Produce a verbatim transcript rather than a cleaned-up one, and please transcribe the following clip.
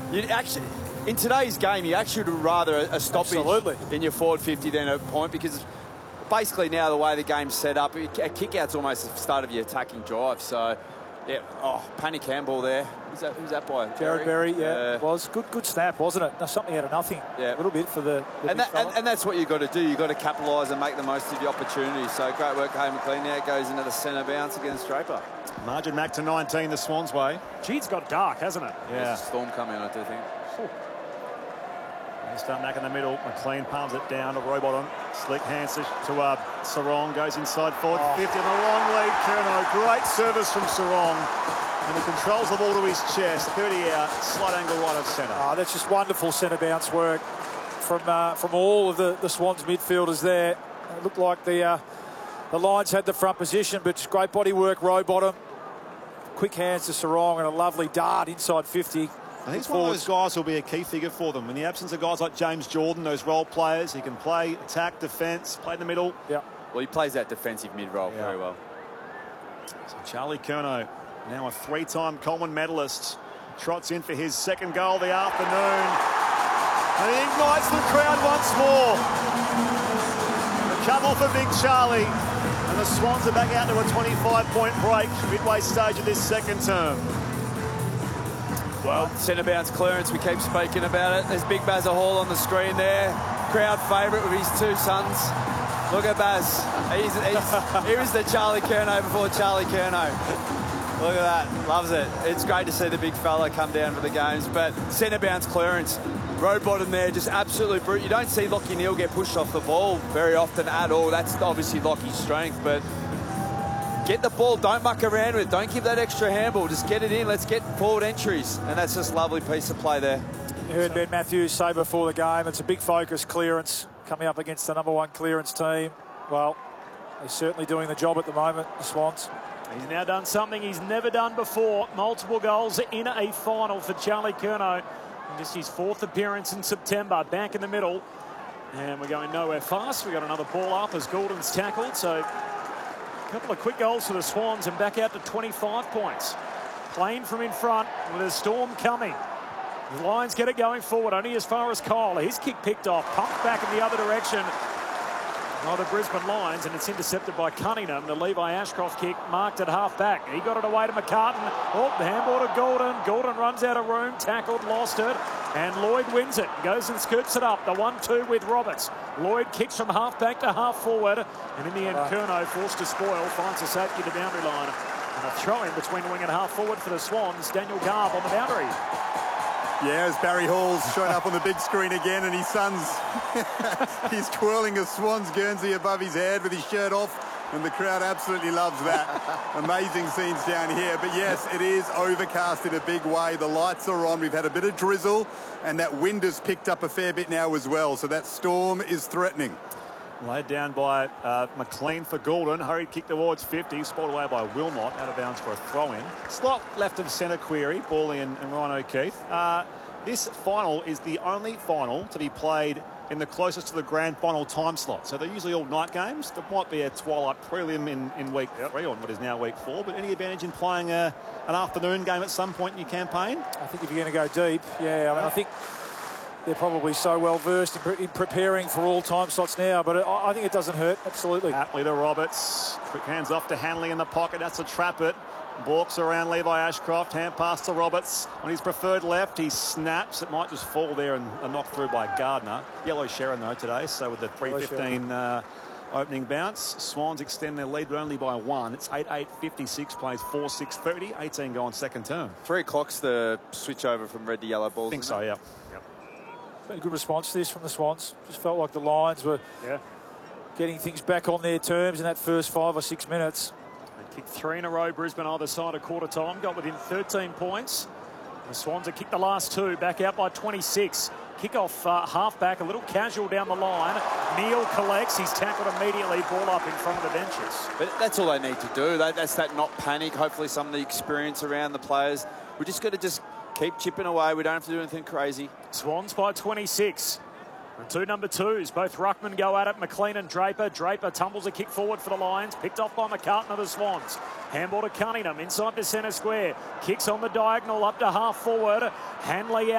You actually, in today's game, you actually would rather a stoppage Absolutely. in your forward fifty than a point, because basically now the way the game's set up, a kick-out's almost the start of your attacking drive. So, yeah, oh, panic handball there. Who's that, who's that by? Jared Berry, yeah, uh, it was. Good good snap, wasn't it? No, something out of nothing. Yeah. A little bit for the, the and, that, and, and that's what you've got to do. You've got to capitalise and make the most of the opportunity. So great work, Hayden McLean. Now it goes into the centre bounce against Draper. Margin back to nineteen, the Swans way. Gee, it's got dark, hasn't it? Yeah. There's a storm coming, I do think. Oh. They start back in the middle. McLean palms it down to Rowbottom. Slick hands to, to uh, Sarong. Goes inside forward. Oh. fifty on the long lead. Curnow. Great service from Sarong. And he controls the ball to his chest. thirty out. Slight angle right of centre. Oh, that's just wonderful centre bounce work from uh, from all of the, the Swans midfielders there. It looked like the uh, the Lions had the front position, but just great body work, Rowbottom. Quick hands to Sarong and a lovely dart inside fifty. I think he's one of those guys who will be a key figure for them. In the absence of guys like James Jordan, those role players, he can play attack, defence, play in the middle. Yeah. Well, he plays that defensive mid-roll yeah. very well. So Charlie Curnow, now a three-time Coleman medalist, trots in for his second goal of the afternoon. And he ignites the crowd once more. A couple for Big Charlie. And the Swans are back out to a twenty-five point break, midway stage of this second term. Well, centre bounce clearance, we keep speaking about it. There's Big Bazza Hall on the screen there. Crowd favourite with his two sons. Look at Baz. He's, he's, here is the Charlie Curnow before Charlie Curnow. Look at that. Loves it. It's great to see the big fella come down for the games. But centre bounce clearance. Rowbottom there, just absolutely brute. You don't see Lockie Neal get pushed off the ball very often at all. That's obviously Lockie's strength, but get the ball, don't muck around with it. Don't give that extra handball. Just get it in. Let's get forward entries. And that's just a lovely piece of play there. You heard Ben Matthews say before the game, it's a big focus clearance coming up against the number one clearance team. Well, they're certainly doing the job at the moment, the Swans. He's now done something he's never done before. Multiple goals in a final for Charlie Curnow. Just his fourth appearance in September. Back in the middle. And we're going nowhere fast. We've got another ball up as Gordon's tackled. So a couple of quick goals for the Swans and back out to twenty-five points. Plain from in front with a storm coming. The Lions get it going forward, only as far as Kyle. His kick picked off, pumped back in the other direction by the Brisbane Lions, and it's intercepted by Cunningham. The Levi Ashcroft kick marked at half-back. He got it away to McCartan. Oh, the handball to Gordon. Gordon runs out of room, tackled, lost it, and Lloyd wins it. Goes and scoops it up. The one two with Roberts. Lloyd kicks from half-back to half-forward, and in the end, uh, Curnow, forced to spoil, finds a safety to the boundary line. And a throw-in between wing and half-forward for the Swans. Daniel Garb on the boundary. Yeah, as Barry Hall's showing up on the big screen again, and his son's he's twirling a Swans Guernsey above his head with his shirt off, and the crowd absolutely loves that. Amazing scenes down here. But yes, it is overcast in a big way. The lights are on. We've had a bit of drizzle, and that wind has picked up a fair bit now as well. So that storm is threatening. Laid down by uh, McLean for Gordon. Hurried kick towards fifty. Spotted away by Wilmot. Out of bounds for a throw-in. Slot left of centre query. Bally and, and Ryan O'Keefe. Uh, this final is the only final to be played in the closest to the grand final time slot. So they're usually all night games. There might be a twilight prelim in, in week yep. three, on what is now week four. But any advantage in playing a, an afternoon game at some point in your campaign? I think if you're going to go deep, yeah. I mean, I think they're probably so well versed in, pre in preparing for all time slots now, but I, I think it doesn't hurt. Absolutely. Atley to Roberts. Quick hands off to Hanley in the pocket. That's a trap it. Balks around Levi Ashcroft. Hand pass to Roberts on his preferred left. He snaps. It might just fall there and, and knocked through by Gardner. Yellow Sharon though today. So with the three fifteen uh, opening bounce, Swans extend their lead only by one. It's eight eight fifty-six. Plays four six thirty. eighteen go on second term. Three o'clock's the switch over from red to yellow balls. I think so. It? Yeah. Yep. Been a good response to this from the Swans. Just felt like the Lions were yeah. getting things back on their terms in that first five or six minutes. They kicked three in a row, Brisbane either side of quarter time, got within thirteen points. The Swans have kicked the last two, back out by twenty-six. Kick off uh, half back, a little casual down the line. Neal collects, he's tackled immediately, ball up in front of the benches. But that's all they need to do. That, that's that not panic. Hopefully some of the experience around the players. We're just got to just keep chipping away. We don't have to do anything crazy. Swans by twenty-six. The two number twos, both ruckmen go at it. McLean and Draper. Draper tumbles a kick forward for the Lions. Picked off by McCartan of the Swans. Handball to Cunningham inside the centre square. Kicks on the diagonal up to half forward. Hanley out.